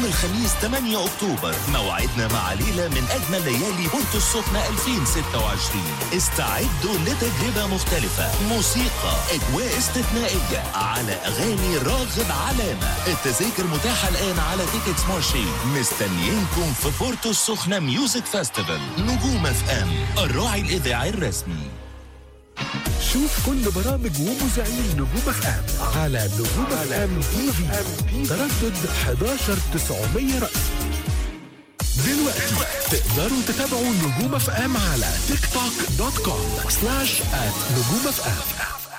الخميس 8 أكتوبر موعدنا مع ليلة من أجمل ليالي بورتو السخنة 2026. استعدوا لتجربة مختلفة، موسيقى، أجواء استثنائية على أغاني راغب علامة. التذاكر متاحة الآن على تيكتس مارشي. مستنيينكم في بورتو السخنة ميوزك فاستيفال. نجوم اف ام الراعي الإذاعي الرسمي. شوف كل برامج ومذيعين نجوم اف ام على نجوم اف ام تي في، تردد 11900 رأس. دلوقتي تقدروا تتابعوا نجوم اف ام على تيك توك .com/نجوم اف ام.